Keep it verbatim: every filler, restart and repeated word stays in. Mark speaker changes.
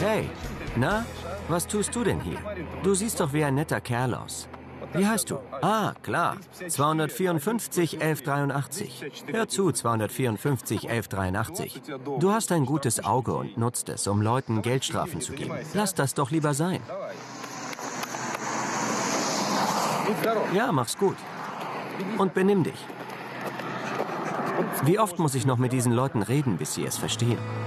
Speaker 1: Hey, na, was tust du denn hier? Du siehst doch wie ein netter Kerl aus. Wie heißt du? Ah, klar. zweihundertvierundfünfzig elf dreiundachtzig. Hör zu, zweihundertvierundfünfzig elf dreiundachtzig. Du hast ein gutes Auge und nutzt es, um Leuten Geldstrafen zu geben. Lass das doch lieber sein. Ja, mach's gut. Und benimm dich. Wie oft muss ich noch mit diesen Leuten reden, bis sie es verstehen?